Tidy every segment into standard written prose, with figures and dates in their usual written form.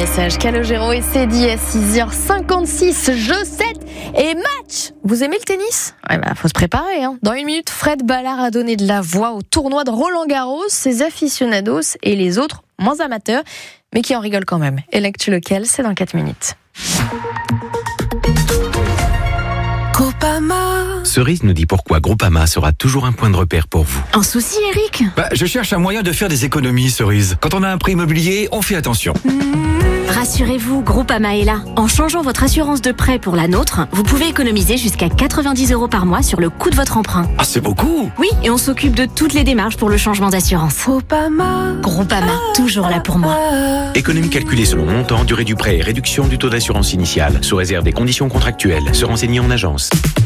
messages. Calogero et Cédie à 6h56, jeu 7 et match. Vous aimez le tennis ? Faut se préparer. Dans une minute, Fred Ballard a donné de la voix au tournoi de Roland-Garros, ses aficionados et les autres moins amateurs, mais qui en rigolent quand même. Et l'actu local, c'est dans 4 minutes. Cerise nous dit pourquoi Groupama sera toujours un point de repère pour vous. Un souci, Eric ? Je cherche un moyen de faire des économies, Cerise. Quand on a un prêt immobilier, on fait attention. Rassurez-vous, Groupama est là. En changeant votre assurance de prêt pour la nôtre, vous pouvez économiser jusqu'à 90 € par mois sur le coût de votre emprunt. Ah, c'est beaucoup! Oui, et on s'occupe de toutes les démarches pour le changement d'assurance. Groupama, toujours là pour moi. Économie calculée selon montant, durée du prêt et réduction du taux d'assurance initiale, sous réserve des conditions contractuelles. Se renseigner en agence.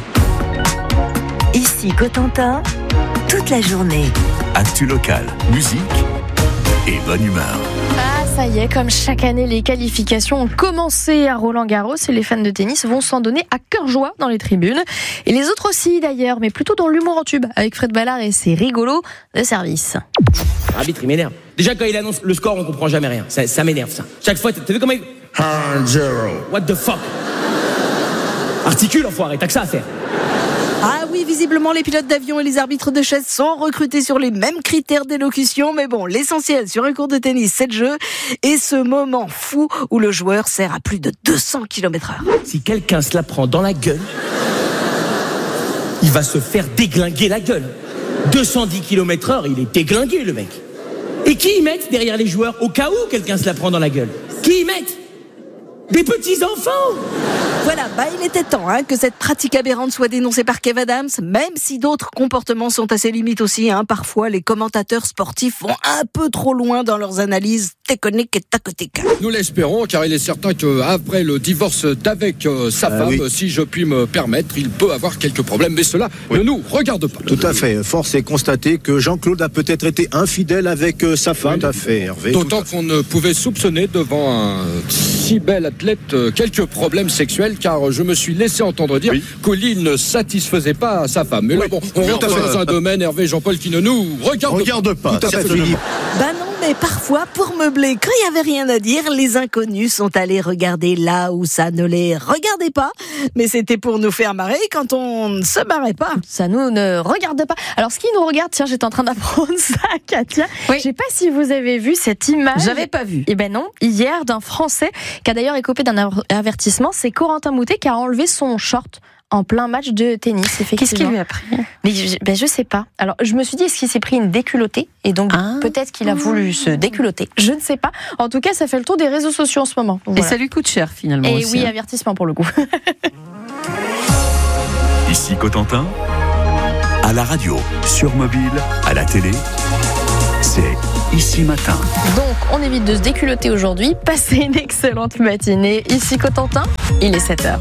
Ici Cotentin, toute la journée. Actu locale, musique et bonne humeur. Ça y est, comme chaque année, les qualifications ont commencé à Roland-Garros et les fans de tennis vont s'en donner à cœur joie dans les tribunes. Et les autres aussi d'ailleurs, mais plutôt dans l'humour en tube, avec Fred Ballard et ses rigolos de service. L'arbitre, il m'énerve. Déjà, quand il annonce le score, on comprend jamais rien. Ça m'énerve, ça. Chaque fois, t'as vu comment il... 1-0. What the fuck? Articule, enfoiré, t'as que ça à faire. Ah oui, visiblement, les pilotes d'avion et les arbitres de chaise sont recrutés sur les mêmes critères d'élocution. Mais bon, l'essentiel sur un cours de tennis, c'est le jeu. Et ce moment fou où le joueur sert à plus de 200 km/h. Si quelqu'un se la prend dans la gueule, il va se faire déglinguer la gueule. 210 km/h, il est déglingué, le mec. Et qui y mettent derrière les joueurs au cas où quelqu'un se la prend dans la gueule? Qui y mettent? Des petits-enfants! Voilà, il était temps que cette pratique aberrante soit dénoncée par Kev Adams, même si d'autres comportements sont assez limites aussi. Parfois, les commentateurs sportifs vont un peu trop loin dans leurs analyses techniques et tactiques. Nous l'espérons, car il est certain qu'après le divorce d'avec sa femme, si je puis me permettre, il peut avoir quelques problèmes, mais cela ne nous regarde pas. Tout à fait. Force est constatée que Jean-Claude a peut-être été infidèle avec sa femme. Tout à fait, Hervé. D'autant qu'on ne pouvait soupçonner devant un si bel athlète quelques problèmes sexuels, car je me suis laissé entendre dire qu'Oli ne satisfaisait pas sa femme. Mais là, bon, on rentre dans un domaine, Hervé, Jean-Paul, qui ne nous regarde pas. Tout à fait, Philippe. Non, mais parfois, pour meubler, quand il n'y avait rien à dire, les inconnus sont allés regarder là où ça ne les regardait pas. Mais c'était pour nous faire marrer quand on ne se marrait pas. Ça nous ne regarde pas. Alors, ce qui nous regarde, tiens, j'étais en train d'apprendre ça, Katia. Oui. Je sais pas si vous avez vu cette image. J'avais pas vu. Eh ben non, hier, d'un Français qui a d'ailleurs écopé d'un avertissement, c'est Corentin Moutet qui a enlevé son short en plein match de tennis, effectivement. Qu'est-ce qu'il lui a pris ? Mais je sais pas. Alors, je me suis dit, est-ce qu'il s'est pris une déculottée ? Et donc, peut-être qu'il a voulu se déculotter. Je ne sais pas. En tout cas, ça fait le tour des réseaux sociaux en ce moment. Voilà. Et ça lui coûte cher, finalement. Et aussi, oui, avertissement pour le coup. Ici Cotentin, à la radio, sur mobile, à la télé, c'est Ici Matin. Donc, on évite de se déculotter aujourd'hui. Passez une excellente matinée. Ici Cotentin, il est 7h.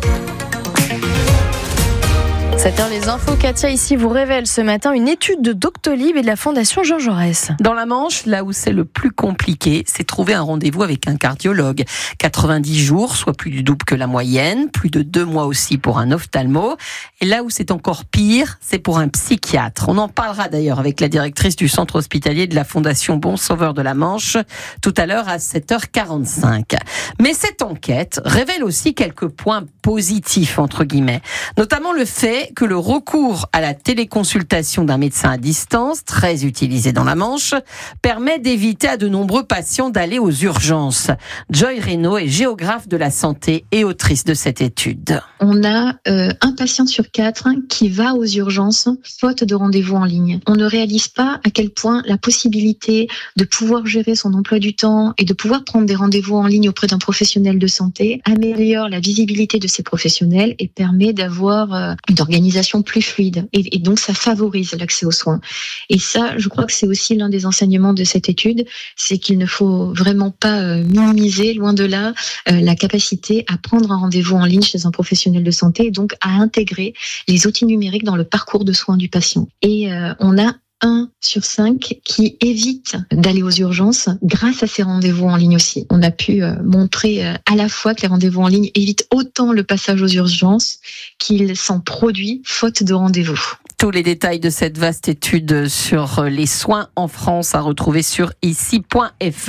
7h, les infos. Katia, ici, vous révèle ce matin une étude de Doctolib et de la Fondation Jean Jaurès. Dans la Manche, là où c'est le plus compliqué, c'est trouver un rendez-vous avec un cardiologue. 90 jours, soit plus du double que la moyenne, plus de 2 mois aussi pour un ophtalmo. Et là où c'est encore pire, c'est pour un psychiatre. On en parlera d'ailleurs avec la directrice du centre hospitalier de la Fondation Bon Sauveur de la Manche tout à l'heure à 7h45. Mais cette enquête révèle aussi quelques points positifs, entre guillemets. Notamment le fait que le recours à la téléconsultation d'un médecin à distance, très utilisé dans la Manche, permet d'éviter à de nombreux patients d'aller aux urgences. Joy Reynaud est géographe de la santé et autrice de cette étude. On a un patient sur 4 qui va aux urgences faute de rendez-vous en ligne. On ne réalise pas à quel point la possibilité de pouvoir gérer son emploi du temps et de pouvoir prendre des rendez-vous en ligne auprès d'un professionnel de santé améliore la visibilité de ces professionnels et permet d'avoir une organisation plus fluide. Et donc, ça favorise l'accès aux soins. Et ça, je crois que c'est aussi l'un des enseignements de cette étude, c'est qu'il ne faut vraiment pas minimiser, loin de là, la capacité à prendre un rendez-vous en ligne chez un professionnel de santé et donc à intégrer les outils numériques dans le parcours de soins du patient. Et on a 1 sur 5 qui évite d'aller aux urgences grâce à ces rendez-vous en ligne aussi. On a pu montrer à la fois que les rendez-vous en ligne évitent autant le passage aux urgences qu'ils s'en produisent faute de rendez-vous. Tous les détails de cette vaste étude sur les soins en France à retrouver sur ici.fr.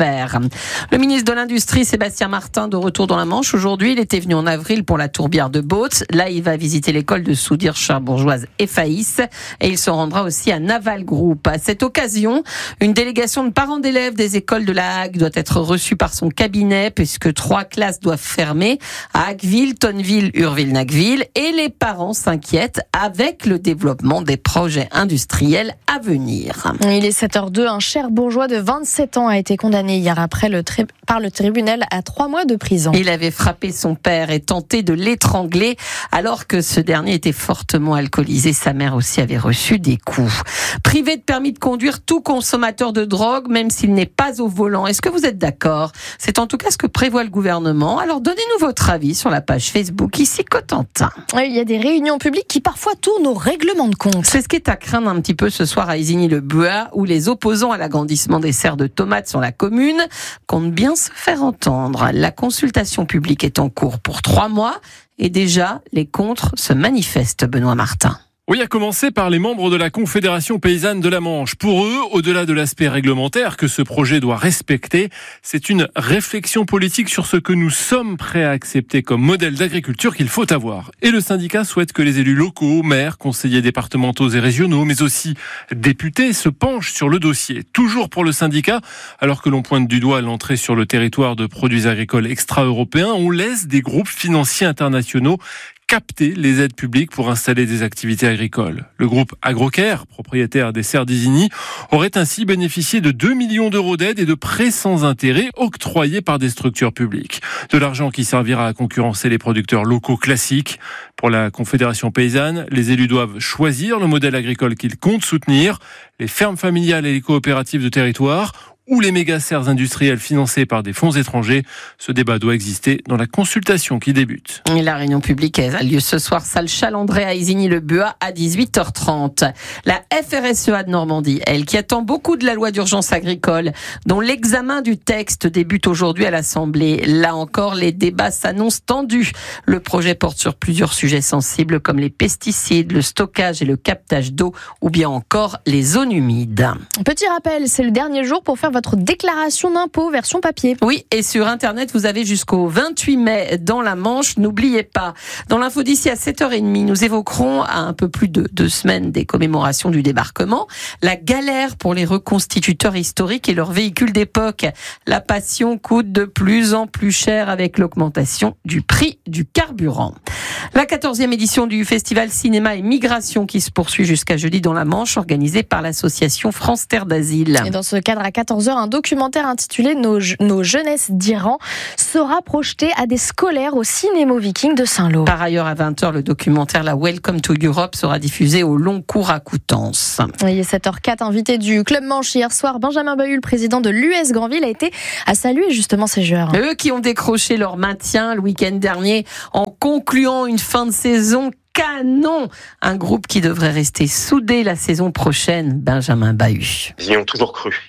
Le ministre de l'Industrie, Sébastien Martin, de retour dans la Manche aujourd'hui. Il était venu en avril pour la tourbière de Bautz. Là, il va visiter l'école de soudure charbourgeoise EFAIS et il se rendra aussi à Naval Group. À cette occasion, une délégation de parents d'élèves des écoles de la Hague doit être reçue par son cabinet puisque 3 classes doivent fermer à Hagueville, Tonneville, Urville-Nacqueville et les parents s'inquiètent avec le développement des projets industriels à venir. Il est 7h02. Un Cherbourgeois de 27 ans a été condamné hier après par le tribunal à 3 mois de prison. Il avait frappé son père et tenté de l'étrangler alors que ce dernier était fortement alcoolisé. Sa mère aussi avait reçu des coups. Privé de permis de conduire tout consommateur de drogue, même s'il n'est pas au volant. Est-ce que vous êtes d'accord ? C'est en tout cas ce que prévoit le gouvernement. Alors donnez-nous votre avis sur la page Facebook ici Cotentin. Il y a des réunions publiques qui parfois tournent au règlement de compte. C'est ce qui est à craindre un petit peu ce soir à Isigny-le-Buat, où les opposants à l'agrandissement des serres de tomates sur la commune comptent bien se faire entendre. La consultation publique est en cours pour 3 mois et déjà les contres se manifestent, Benoît Martin. Oui, à commencer par les membres de la Confédération paysanne de la Manche. Pour eux, au-delà de l'aspect réglementaire que ce projet doit respecter, c'est une réflexion politique sur ce que nous sommes prêts à accepter comme modèle d'agriculture qu'il faut avoir. Et le syndicat souhaite que les élus locaux, maires, conseillers départementaux et régionaux, mais aussi députés, se penchent sur le dossier. Toujours pour le syndicat, alors que l'on pointe du doigt l'entrée sur le territoire de produits agricoles extra-européens, on laisse des groupes financiers internationaux capter les aides publiques pour installer des activités agricoles. Le groupe Agrocare, propriétaire des serres d'Isigny, aurait ainsi bénéficié de 2 millions d'euros d'aides et de prêts sans intérêt octroyés par des structures publiques. De l'argent qui servira à concurrencer les producteurs locaux classiques. Pour la Confédération paysanne, les élus doivent choisir le modèle agricole qu'ils comptent soutenir, les fermes familiales et les coopératives de territoire ou les méga-serres industrielles financées par des fonds étrangers. Ce débat doit exister dans la consultation qui débute. Et la réunion publique a lieu ce soir, salle Chalandré à Isigny-le-Buat à 18h30. La FRSEA de Normandie, elle qui attend beaucoup de la loi d'urgence agricole, dont l'examen du texte débute aujourd'hui à l'Assemblée. Là encore, les débats s'annoncent tendus. Le projet porte sur plusieurs sujets sensibles comme les pesticides, le stockage et le captage d'eau ou bien encore les zones humides. Petit rappel, c'est le dernier jour pour faire votre déclaration d'impôt version papier. Oui, et sur Internet, vous avez jusqu'au 28 mai dans la Manche. N'oubliez pas. Dans l'info d'ici à 7h30, nous évoquerons à un peu plus de 2 semaines des commémorations du débarquement, la galère pour les reconstituteurs historiques et leurs véhicules d'époque. La passion coûte de plus en plus cher avec l'augmentation du prix du carburant. La 14e édition du festival Cinéma et Migration qui se poursuit jusqu'à jeudi dans la Manche, organisée par l'association France Terre d'Asile. Et dans ce cadre, à 14h, un documentaire intitulé Nos jeunesses d'Iran sera projeté à des scolaires au Cinéma Viking de Saint-Lô. Par ailleurs, à 20h, le documentaire La Welcome to Europe sera diffusé au long cours à Coutances. Oui, 7h04, invité du Club Manche hier soir, Benjamin Bahut, le président de l'US Granville, a été à saluer justement ces joueurs. Eux qui ont décroché leur maintien le week-end dernier en concluant une fin de saison canon. Un groupe qui devrait rester soudé la saison prochaine, Benjamin Bahut. Ils y ont toujours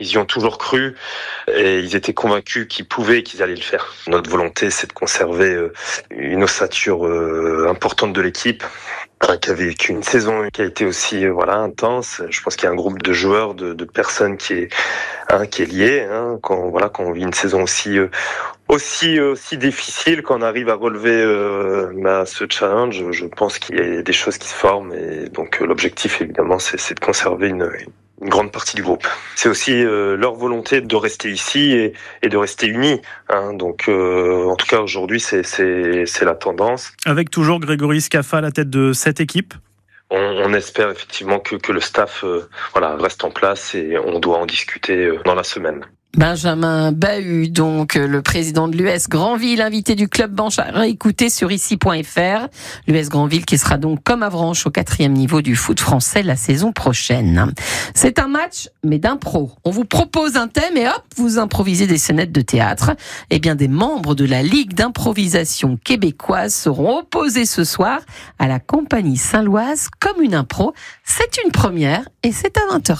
cru et ils étaient convaincus qu'ils pouvaient et qu'ils allaient le faire. Notre volonté, c'est de conserver une ossature importante de l'équipe, qui a vécu une saison qui a été aussi intense. Je pense qu'il y a un groupe de joueurs, de personnes qui est lié. Quand on vit une saison aussi difficile, quand on arrive à relever ce challenge, je pense qu'il y a des choses qui se forment et donc l'objectif évidemment c'est de conserver une grande partie du groupe. C'est aussi leur volonté de rester ici et de rester unis. Donc en tout cas aujourd'hui c'est la tendance. Avec toujours Grégory Scaffa à la tête de cette équipe. On espère effectivement que le staff reste en place et on doit en discuter dans la semaine. Benjamin Bahut, donc le président de l'US Granville, invité du Club Manche à réécouter sur ici.fr. L'US Granville qui sera donc comme Avranches au 4e niveau du foot français la saison prochaine. C'est un match, mais d'impro. On vous propose un thème et hop, vous improvisez des scénettes de théâtre. Eh bien, des membres de la Ligue d'improvisation québécoise seront opposés ce soir à la compagnie saint-loise comme une impro. C'est une première et c'est à 20h30.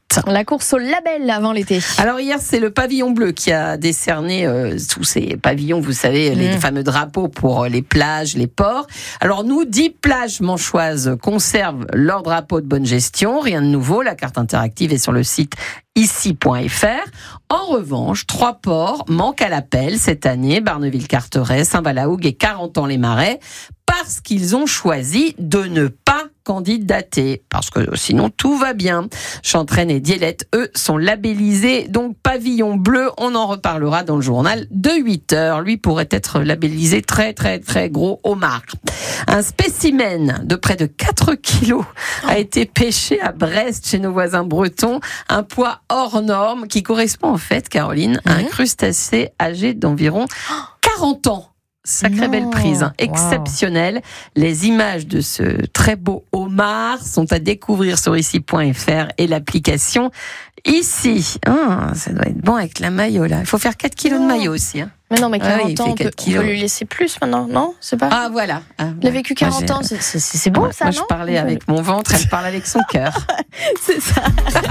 La course au label avant l'été. Alors hier, c'est le pavillon bleu qui a décerné tous ces pavillons, vous savez, les fameux drapeaux pour les plages, les ports. Alors nous, 10 plages manchoises conservent leur drapeau de bonne gestion. Rien de nouveau, la carte interactive est sur le site ici.fr. En revanche, 3 ports manquent à l'appel cette année, Barneville-Carteret, Saint-Balahougue et Carentan-les-Marais, parce qu'ils ont choisi de ne pas candidater, parce que sinon tout va bien. Chantraine et Dielette, eux, sont labellisés, donc pavillon bleu, on en reparlera dans le journal de 8h. Lui pourrait être labellisé très très très gros homard. Un spécimen de près de 4 kilos a été pêché à Brest chez nos voisins bretons, un poids hors norme qui correspond en fait, Caroline, à un crustacé âgé d'environ 40 ans. Sacrée belle prise, exceptionnelle. Les images de ce très beau homard sont à découvrir sur ici.fr et l'application Ici. Ça doit être bon avec la maillot là. Il faut faire 4 kilos de maillot aussi. Mais non, mais 40 ans, on peut lui laisser plus maintenant, non? C'est pas. Ah voilà. Il a vécu 40 ans, c'est bon ça, moi, non? Je parlais avec mon ventre, elle parle avec son cœur. C'est ça.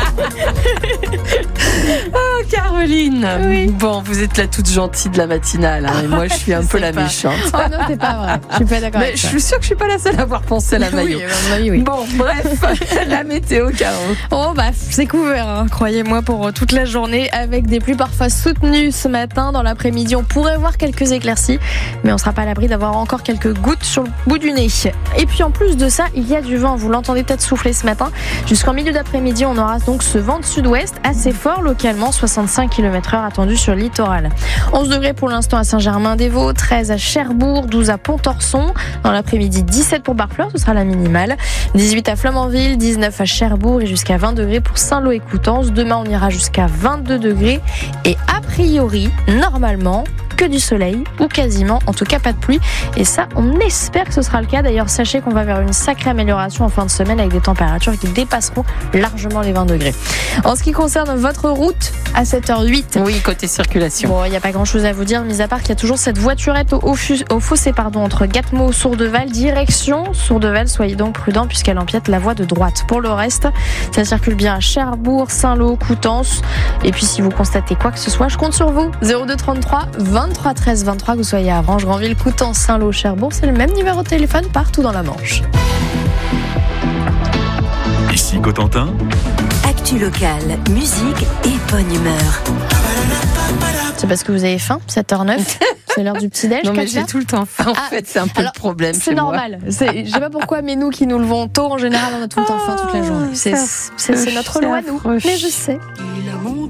Oh Caroline. Oui. Bon, vous êtes la toute gentille de la matinale, hein, et moi je suis un peu la méchante. Oh non, c'est pas vrai. Je suis pas d'accord. Mais je suis sûre que je suis pas la seule à avoir pensé à la maillot. Oui. Bon, bref, la météo, Caro. Oh bah c'est couvert, hein, croyez-moi, pour toute la journée, avec des pluies parfois soutenues ce matin. Dans l'après-midi, on pourrait voir quelques éclaircies, mais on sera pas à l'abri d'avoir encore quelques gouttes sur le bout du nez. Et puis en plus de ça, il y a du vent. Vous l'entendez peut-être souffler ce matin. Jusqu'en milieu d'après-midi, on aura donc ce vent de sud-ouest assez fort localement, 65 km/h attendu sur le littoral. 11 degrés pour l'instant à Saint-Germain-des-Vaux, 13 à Cherbourg, 12 à Pont-Orson. Dans l'après-midi, 17 pour Barfleur, ce sera la minimale. 18 à Flamanville, 19 à Cherbourg et jusqu'à 20 degrés pour Saint-Lô et Coutances. Demain, on ira jusqu'à 22 degrés et a priori, normalement, que du soleil, ou quasiment, en tout cas pas de pluie. Et ça, on espère que ce sera le cas. D'ailleurs, sachez qu'on va vers une sacrée amélioration en fin de semaine avec des températures qui dépasseront largement les 20 degrés. En ce qui concerne votre route, à 7h08. Oui, côté circulation. Bon, il n'y a pas grand chose à vous dire, mis à part qu'il y a toujours cette voiturette au fossé, entre Gatmo et Sourdeval, direction Sourdeval. Soyez donc prudents puisqu'elle empiète la voie de droite. Pour le reste, ça circule bien à Cherbourg, Saint-Lô, Coutances. Et puis, si vous constatez quoi que ce soit, je compte sur vous. 02 33 23 13 23, que vous soyez à Avranches, Granville, Coutances, Saint-Lô, Cherbourg, c'est le même numéro de téléphone partout dans la Manche. Ici Cotentin. Actu locale, musique et bonne humeur. C'est parce que vous avez faim, 7h09. C'est l'heure du petit-déj. Non, mais j'ai tout le temps faim. En fait, c'est un peu le problème. C'est normal. Je sais pas pourquoi, mais nous qui nous levons tôt, en général, on a tout le temps faim toute la journée. C'est notre loi, nous. Mais je sais.